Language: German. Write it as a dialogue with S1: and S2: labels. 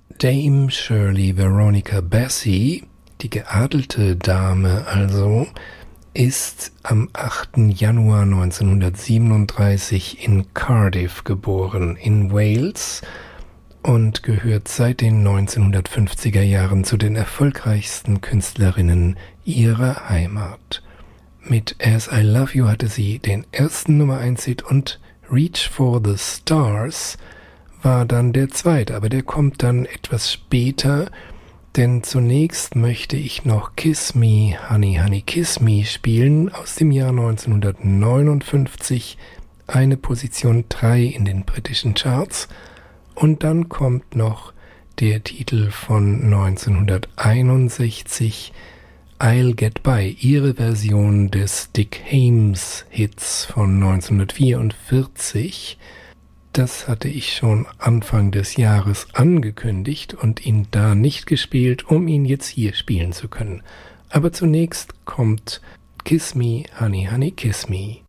S1: Dame Shirley Veronica Bassey, die geadelte Dame also, ist am 8. Januar 1937 in Cardiff geboren, in Wales, und gehört seit den 1950er Jahren zu den erfolgreichsten Künstlerinnen ihrer Heimat. Mit As I Love You hatte sie den ersten Nummer 1 Hit und Reach for the Stars war dann der zweite, aber der kommt dann etwas später, denn zunächst möchte ich noch Kiss Me, Honey, Honey, Kiss Me spielen aus dem Jahr 1959, eine Position 3 in den britischen Charts, und dann kommt noch der Titel von 1961, I'll Get By, ihre Version des Dick Haymes Hits von 1944. Das hatte ich schon Anfang des Jahres angekündigt und ihn da nicht gespielt, um ihn jetzt hier spielen zu können. Aber zunächst kommt Kiss Me, Honey, Honey, Kiss Me.